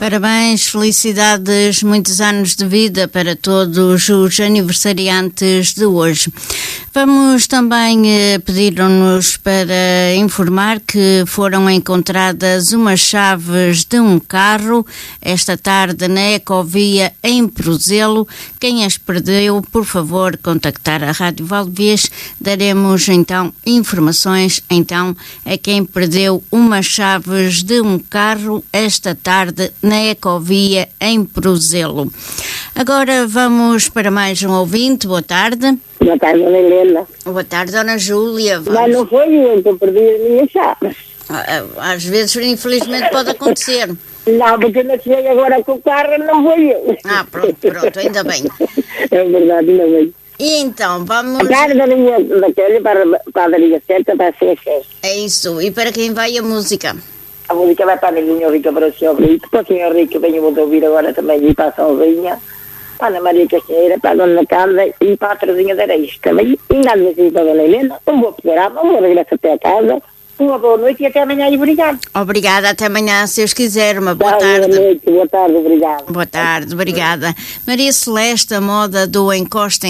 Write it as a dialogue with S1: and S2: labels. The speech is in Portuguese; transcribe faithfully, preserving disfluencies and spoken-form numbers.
S1: Parabéns, felicidades, muitos anos de vida para todos os aniversariantes de hoje. Vamos também eh, pediram-nos para informar que foram encontradas umas chaves de um carro esta tarde na Ecovia em Prozelo. Quem as perdeu, por favor, contactar a Rádio Valdevez. Daremos então informações então a quem perdeu umas chaves de um carro esta tarde na Ecovia em Prozelo. Agora vamos para mais um ouvinte. Boa tarde.
S2: Boa tarde, Dona Helena.
S1: Boa tarde, Dona Júlia. Vamos...
S2: Mas não foi eu que eu perdi as minhas chaves.
S1: Às vezes, infelizmente, pode acontecer.
S2: Não, porque eu não cheguei agora com o carro, não foi eu.
S1: Ah, pronto, pronto, ainda bem.
S2: É verdade, ainda bem.
S1: E então, vamos...
S2: A cara da linha daquele para, para a linha certa vai ser cheia.
S1: É isso. E para quem vai a música?
S2: A música vai para a Neguinha Rica, para o senhor Rico. Para o senhor Rico, venho vou ouvir agora também e para a Salvinha. Para a Ana Maria Caixeira, para a Dona Cândida e para a Terezinha de Areias também. E nada assim para a Dona Helena. Um bom programa, um bom regresso até a casa. Uma boa noite e até amanhã e obrigado.
S1: Obrigada, até amanhã, se Deus quiser. Uma boa
S2: Boa
S1: tarde.
S2: noite, boa tarde, obrigado.
S1: Boa tarde, obrigada. Maria Celeste, a moda do Encosta